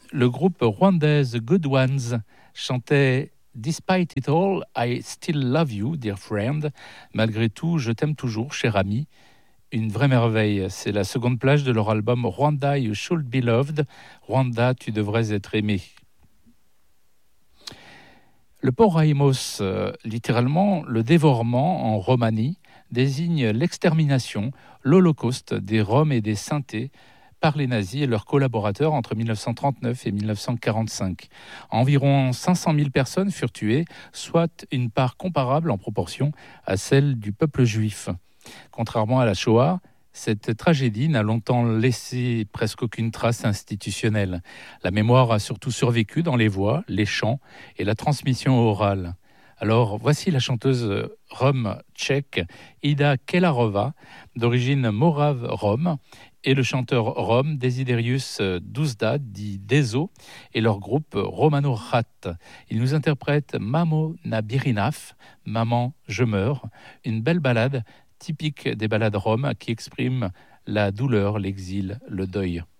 le groupe rwandais The Good Ones chantait Despite it all, I still love you, dear friend. Malgré tout, je t'aime toujours, cher ami. Une vraie merveille. C'est la seconde plage de leur album Rwanda, You Should Be Loved. Rwanda, tu devrais être aimé. Le porraimos, littéralement le dévorement en Roumanie, désigne l'extermination, l'holocauste des Roms et des Sintés par les nazis et leurs collaborateurs entre 1939 et 1945. Environ 500 000 personnes furent tuées, soit une part comparable en proportion à celle du peuple juif. Contrairement à la Shoah, cette tragédie n'a longtemps laissé presque aucune trace institutionnelle. La mémoire a surtout survécu dans les voix, les chants et la transmission orale. Alors voici la chanteuse rom tchèque Ida Kelarova, d'origine morave rom, et le chanteur rom Desiderius Duzda, dit Dezo, et leur groupe Romano Rat. Ils nous interprètent Mamo na birinaf, Maman, je meurs, une belle ballade typique des ballades roms qui exprime la douleur, l'exil, le deuil.